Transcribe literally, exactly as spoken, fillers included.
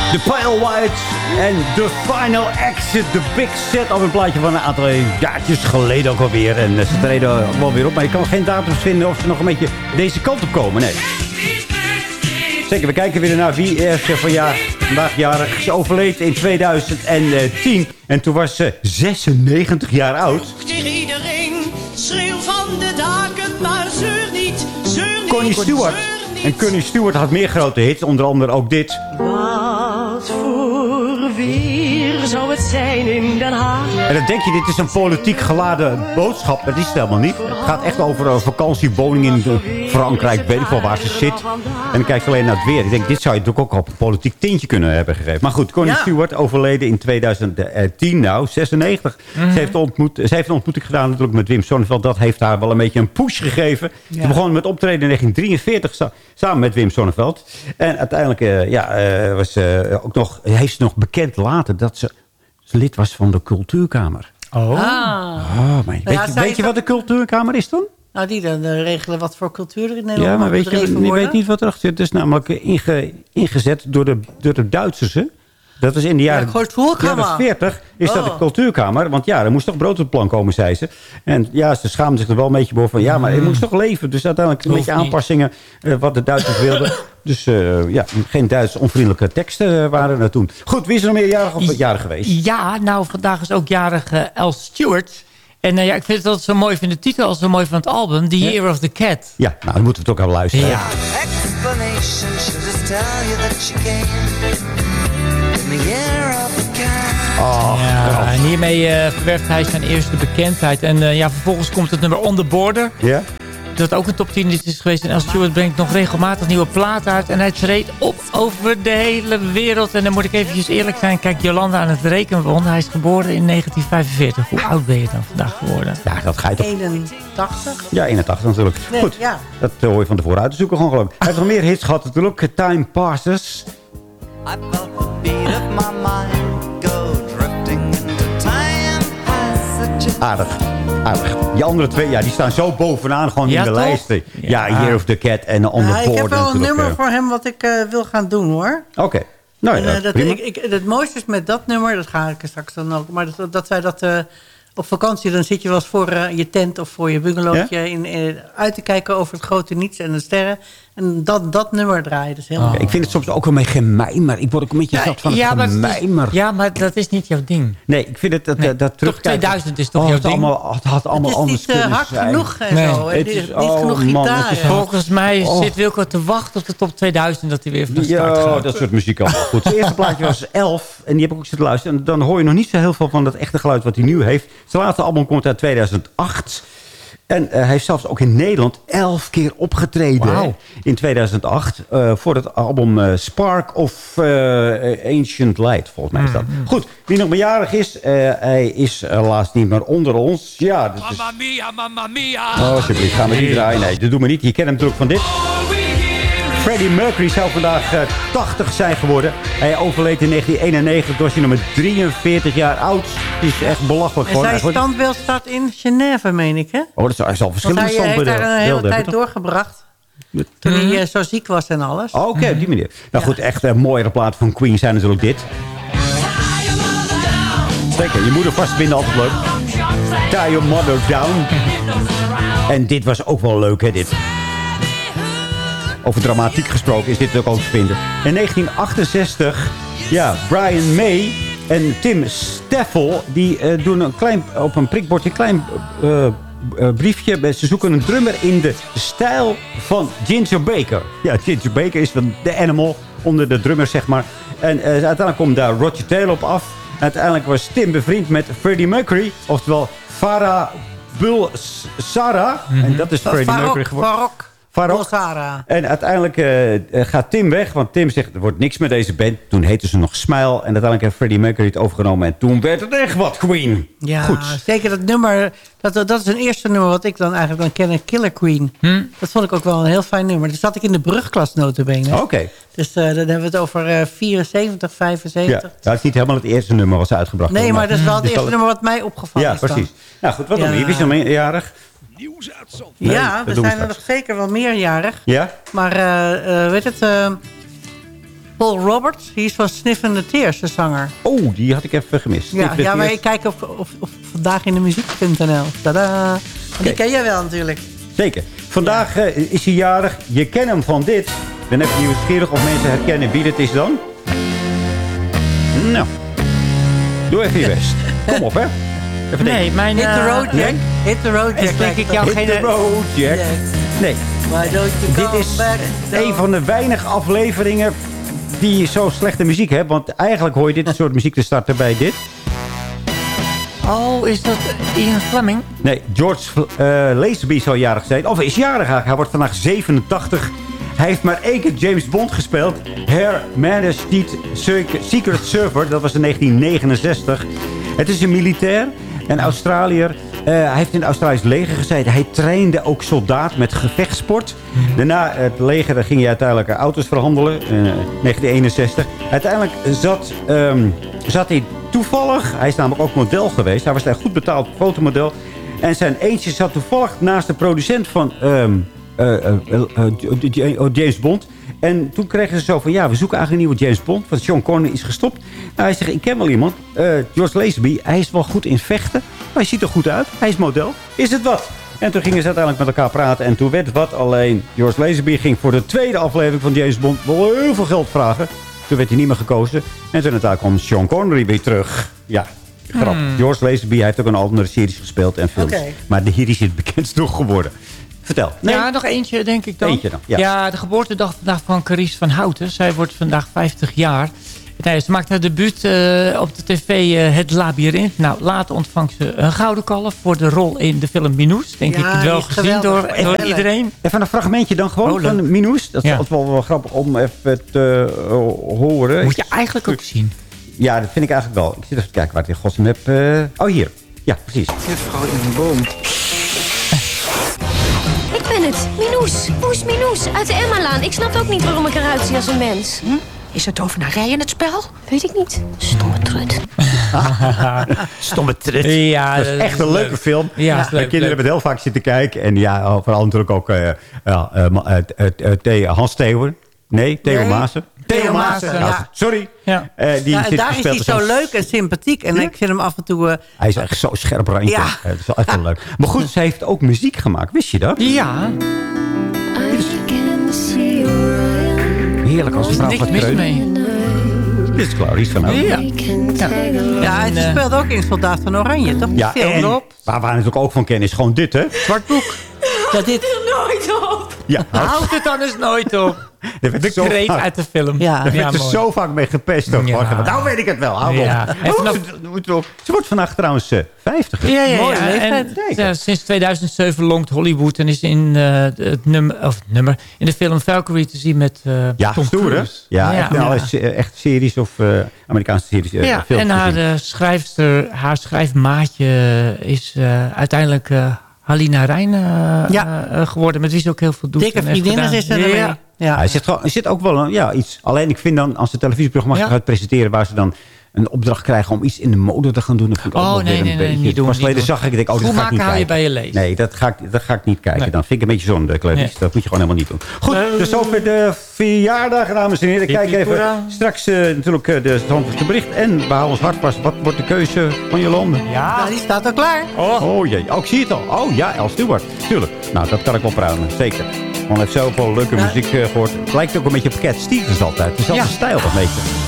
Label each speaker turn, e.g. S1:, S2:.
S1: The Pale Whites en The Final Exit. The Big Set op een plaatje van een aantal jaartjes geleden ook alweer. En ze treden wel weer op. Maar je kan geen datums vinden of ze nog een beetje deze kant op komen. Nee. Zeker, we kijken weer naar wie is vandaag, vandaag jarig. Ze overleed in tweeduizend tien. En toen was ze zesennegentig jaar oud.
S2: Tegen iedereen, schreeuw van de daken, maar zeur niet, zeur niet.
S1: Connie Stewart. En Connie Stewart had meer grote hits, onder andere ook dit.
S2: Wat voor weer zou het zijn in Den Haag?
S1: En dan denk je, dit is een politiek geladen boodschap. Dat is het helemaal niet. Het gaat echt over een vakantiewoning in de Frankrijk. Weet ik wel waar ze zit. En dan kijk je alleen naar het weer. Ik denk, dit zou je natuurlijk ook op een politiek tintje kunnen hebben gegeven. Maar goed, Connie ja. Stewart overleden in tweeduizend tien. Nou, zesennegentig. Mm-hmm. Ze, heeft ontmoet, ze heeft een ontmoeting gedaan natuurlijk met Wim Sonneveld. Dat heeft haar wel een beetje een push gegeven. Ja. Ze begon met optreden in negentien drieënveertig samen met Wim Sonneveld. En uiteindelijk uh, ja, uh, was, uh, ook nog, heeft ze nog bekend later dat ze lid was van de Cultuurkamer.
S3: Oh.
S1: Ah. oh maar weet, ja, je, weet je wat de Cultuurkamer is dan?
S3: Nou, die dan uh, regelen wat voor cultuur er in Nederland
S1: ja, maar weet je,
S3: je
S1: weet niet wat erachter zit. Het is namelijk inge, ingezet door de, door de Duitsers, hè? Dat is in de jaren,
S3: ja,
S1: jaren veertig is oh. dat de Cultuurkamer. Want ja, er moest toch brood op het plan komen, zei ze. En ja, ze schaamden zich er wel een beetje voor van... ja, maar het moest toch leven. Dus uiteindelijk een beetje aanpassingen uh, wat de Duitsers wilden. Dus uh, ja, geen Duits onvriendelijke teksten uh, waren er toen. Goed, wie is er nog meer jarig of jarig geweest?
S4: Ja, nou, vandaag is ook jarig uh, Al Stewart. En uh, ja, ik vind het altijd zo mooi van de titel als zo mooi van het album. The Year ja. of the Cat.
S1: Ja, nou, dan moeten we het ook aan luisteren.
S4: Ja. Oh, ja, en hiermee uh, verwerft hij zijn eerste bekendheid. En uh, ja, vervolgens komt het nummer On The Border.
S1: Ja.
S4: Dat ook een top tien is geweest. En Al Stewart brengt nog regelmatig nieuwe platen uit. En hij treedt op over de hele wereld. En dan moet ik eventjes eerlijk zijn. Kijk, Jolanda aan het rekenen. Hij is geboren in negentien vijfenveertig. Hoe oud ben je dan vandaag geworden?
S1: Ja, dat ga je toch...
S3: eenentachtig?
S1: Ja, eenentachtig natuurlijk. Nee, goed, ja. Dat uh, hoor je van tevoren uit te zoeken gewoon geloof ik. Hij heeft nog meer hits gehad natuurlijk. Time Passes. I felt the beat of my mind go drifting into time passage. Aardig, aardig. Die andere twee, ja, die staan zo bovenaan gewoon ja, in de toch? lijsten. Ja, ja, Year of the Cat en On The Border.
S3: Ik heb wel een nummer voor hem wat ik uh, wil gaan doen, hoor.
S1: Oké. Okay. Nou ja, en, uh,
S3: dat, ik, ik, het mooiste is met dat nummer, dat ga ik straks dan ook, maar dat, dat wij dat... Uh, op vakantie, dan zit je wel eens voor uh, je tent of voor je bungalowtje ja? in, in, uit te kijken over het grote niets en de sterren. En dat, dat nummer draaien. Dus helemaal...
S1: oh. Ik vind het soms ook een beetje gemijmer. Ik word ook een beetje ja, zat van
S4: ja,
S1: het gemijmer.
S4: Ja, maar dat is niet jouw ding.
S1: Nee, ik vind het dat, nee, dat
S4: toch tweeduizend is toch
S1: oh,
S4: jouw
S1: het
S4: ding?
S1: Allemaal, het had allemaal
S3: het is
S1: anders
S3: niet uh, hard
S1: zijn.
S3: genoeg en
S1: nee.
S3: zo. Het is,
S1: is,
S3: niet
S1: oh,
S3: genoeg
S1: man,
S3: gitaar.
S1: is,
S4: volgens mij oh. zit Wilco te wachten op de top tweeduizend dat hij weer van de start
S1: ja,
S4: gaat.
S1: dat soort muziek allemaal goed. Het eerste plaatje was elf en die heb ik ook zitten luisteren. En dan hoor je nog niet zo heel veel van dat echte geluid wat hij nu heeft. Zijn laatste album komt uit tweeduizend acht. En uh, hij heeft zelfs ook in Nederland elf keer opgetreden wow. in tweeduizend acht. Uh, voor het album uh, Spark of uh, Ancient Light, volgens mij is dat. Mm. Goed, wie nog meerjarig is, uh, hij is helaas niet meer onder ons. Ja, dat is... Mamma mia, mamma mia. Oh, alsjeblieft, gaan we niet draaien. Nee, dat doen we niet. Je kent hem natuurlijk van dit. Freddie Mercury zou vandaag uh, tachtig zijn geworden. Hij overleed in negentien eenennegentig. Toen was hij nog maar drieënveertig jaar oud. Die is echt belachelijk.
S3: En zijn standbeeld staat in Genève, meen ik, hè?
S1: Oh, dat is al verschillende standbeelden.
S3: Hij heeft daar een hele tijd toch? doorgebracht. Toen mm-hmm. hij uh, zo ziek was en alles.
S1: Oh, oké, okay, op die manier. Nou ja. goed, echt een uh, mooiere plaat van Queen zijn natuurlijk dit. Zeker, je moeder vastbinden, altijd leuk. Tie Your Mother Down. En dit was ook wel leuk, hè, dit. Over dramatiek gesproken is dit ook ook te vinden. In negentien achtenzestig, ja, Brian May en Tim Steffel... die uh, doen een klein, op een prikbordje een klein uh, uh, briefje. Ze zoeken een drummer in de stijl van Ginger Baker. Ja, Ginger Baker is van de Animal onder de drummers, zeg maar. En uh, uiteindelijk komt daar Roger Taylor op af. En uiteindelijk was Tim bevriend met Freddie Mercury. Oftewel Farah Bulsara. Mm-hmm. En dat is Freddie Farok, Mercury geworden.
S3: Farok.
S1: En uiteindelijk uh, gaat Tim weg. Want Tim zegt, er wordt niks met deze band. Toen heette ze nog Smile. En uiteindelijk heeft Freddie Mercury het overgenomen. En toen werd het echt wat, Queen.
S3: Ja,
S1: goed.
S3: Zeker dat nummer. Dat, dat is een eerste nummer wat ik dan eigenlijk dan ken. Killer Queen. Hm? Dat vond ik ook wel een heel fijn nummer. Dat zat ik in de brugklas notabene.
S1: Oké. Okay.
S3: Dus uh, dan hebben we het over uh, vierenzeventig, vijfenzeventig.
S1: Ja, dat is niet helemaal het eerste nummer wat ze uitgebracht hebben.
S3: Nee, maar dat is wel het dus eerste dat... nummer wat mij opgevallen
S1: ja,
S3: is.
S1: Ja, precies.
S3: Dan.
S1: Nou goed, wat dan? Wie is nog meerjarig?
S3: Nee, ja, er zijn er nog zeker wel meerjarig.
S1: Ja?
S3: Maar uh, uh, weet het... Uh, Paul Roberts, die is van Sniff and the Tears, de zanger.
S1: Oh, die had ik even gemist.
S3: Ja, ja maar ik kijk op, op, op vandaag in de muziek punt n l. Tadaa. Die
S1: Kijk.
S3: ken jij wel natuurlijk.
S1: Zeker. Vandaag uh, is hij jarig. Je kent hem van dit. Dan heb je nieuwsgierig of mensen herkennen wie dit is dan. Nou, doe even je best. Kom op, hè. Even
S4: Nee,
S1: denken.
S4: mijn...
S3: Hit the
S4: eh,
S3: road, Jack. Hit the road, Jack.
S4: is denk ik jou
S1: Hit
S4: geen...
S1: the road, Jack.
S3: Jack.
S1: Nee,
S3: Why don't you
S1: dit
S3: come
S1: is
S3: back?
S1: een van de weinige afleveringen die zo slechte muziek hebben. Want eigenlijk hoor je dit soort muziek te starten bij dit.
S4: Oh, is dat Ian Fleming?
S1: Nee, George uh, Lazenby zou jarig zijn. Of is jarig eigenlijk. Hij wordt vandaag zevenentachtig. Hij heeft maar één keer James Bond gespeeld. Her Majesty's Secret Server. Dat was in negentien negenenzestig. Het is een militair. Een Australiër. Uh, hij heeft in het Australisch leger gezeten. Hij trainde ook soldaat met gevechtsport. Daarna het leger ging hij uiteindelijk auto's verhandelen. In uh, negentien eenenzestig. Uiteindelijk zat, um, zat hij toevallig... Hij is namelijk ook model geweest. Hij was een goed betaald fotomodel. En zijn eentje zat toevallig naast de producent van um, uh, uh, uh, uh, James Bond. En toen kregen ze zo van... Ja, we zoeken eigenlijk een nieuwe James Bond. Want Sean Connery is gestopt. Nou, hij zegt, ik ken wel iemand. Uh, George Lazenby. Hij is wel goed in vechten. Maar hij ziet er goed uit. Hij is model. Is het wat? En toen gingen ze uiteindelijk met elkaar praten. En toen werd het wat. Alleen George Lazenby ging voor de tweede aflevering van James Bond... wel heel veel geld vragen. Toen werd hij niet meer gekozen. En toen uiteindelijk kwam Sean Connery weer terug. Ja, grap. Hmm. George Lazenby hij heeft ook een andere series gespeeld en films. Okay. Maar hier is het bekendst nog geworden. Vertel. Nee?
S4: Ja, nog eentje denk ik dan.
S1: Eentje dan, ja.
S4: Ja, de geboortedag vandaag van Carice van Houten. Zij wordt vandaag vijftig jaar. Nee, ze maakt haar debuut uh, op de tv uh, Het Labyrinth. Nou, later ontvangt ze een gouden kalf voor de rol in de film Minous. Denk ja, ik het wel gezien door, door iedereen.
S1: Even een fragmentje dan gewoon oh, van Minous. Dat is ja. wel, wel grappig om even te uh, horen.
S4: Moet je eigenlijk ook zien.
S1: Ja, dat vind ik eigenlijk wel. Ik zit even te kijken waar ik het in godsnaam heb. Uh... Oh, hier. Ja, precies.
S5: Juffrouw in een boom.
S6: Ik ben het, Minous. Poes Minous uit de Emmalaan. Ik snap ook niet waarom ik eruit zie als een mens. Hm?
S5: Is er tovenarij in het spel?
S6: Weet ik niet. Stomme trut.
S1: Stomme trut.
S4: Ja,
S1: dat is echt een leuke leuk. film.
S4: Ja,
S1: ja, de kinderen hebben het heel vaak zitten kijken. En ja, vooral natuurlijk ook uh, uh, uh, uh, Hans Theo. Nee, Theo nee. Maassen.
S4: Theo, Theo Maassen, ja.
S1: Nou, sorry.
S4: Ja.
S1: Uh, die
S3: ja, daar is hij zo leuk en sympathiek. En ja? ik vind hem af en toe... Uh,
S1: hij is echt zo scherp randje. Ja. Uh, dat is wel echt wel leuk. Maar goed, ze heeft ook muziek gemaakt. Wist je dat?
S4: Ja.
S1: Heerlijk als vrouw
S4: wat mis mee.
S1: Dit is Clarice van Houten.
S3: Ja, ja. ja en ze speelde ook in Soldaat van Oranje, toch?
S1: Ja, en op. Waar we natuurlijk ook van kennen is gewoon dit, hè?
S3: Zwart boek.
S6: Ja, dit er nooit op.
S1: Ja,
S4: houdt het dan eens nooit op. De kreet uit de film.
S1: Ja. Daar werd
S4: ja,
S1: er zo vaak mee gepest. Ja. Nou weet ik het wel. Hou ja. op. En vanaf, oh, ze wordt vandaag trouwens uh, vijftig.
S4: Ja, ja, Mooi, ja. En, ja, sinds tweeduizend zeven longt Hollywood en is in, uh, het nummer, of het nummer, in de film Valkyrie te zien met uh,
S1: ja,
S4: Tom
S1: stoer,
S4: Cruise.
S1: Ja, ja. Echt, ja. Alles, echt series of uh, Amerikaanse series. Uh,
S4: ja, en haar uh, schrijfster, haar schrijfmaatje is uh, uiteindelijk... Uh, Halina Rijn uh, ja. uh, geworden. Met wie ze ook heel veel doet.
S3: Dikke vriendinnen is er
S1: ja. ja. ja. Hij zit, gewoon, zit ook wel een, ja, iets. Alleen ik vind dan, als ze televisieprogramma's ja. gaat presenteren... waar ze dan een opdracht krijgen om iets in de mode te gaan doen... dat vind ik ook
S4: oh,
S1: wel
S4: nee,
S1: weer
S4: nee,
S1: een
S4: nee,
S1: beetje...
S4: Niet doen,
S1: pas geleden zag ik, ik denk, oh, dat ga ik niet kijken.
S4: je bij je lezen.
S1: Nee, dat ga ik, dat ga ik niet kijken. Nee. Dan vind ik een beetje zonde, Clarice. Nee. Dat moet je gewoon helemaal niet doen. Goed, uh, dus over de verjaardag, dames en heren. Kijk even straks uh, natuurlijk uh, de Zandvoortse bericht. En we houden ons hart vast. Wat wordt de keuze van Jolande?
S3: Ja, ja die staat al klaar.
S1: Oh, oh jee. Oh, ik zie het al. Oh ja, El Stewart. Tuurlijk. Nou, dat kan ik wel pruimen. Zeker. Want hij heeft zoveel leuke ja. muziek uh, gehoord. Het lijkt ook een beetje op Cat Stevens altijd. Dezelfde ja. stijl, een beetje.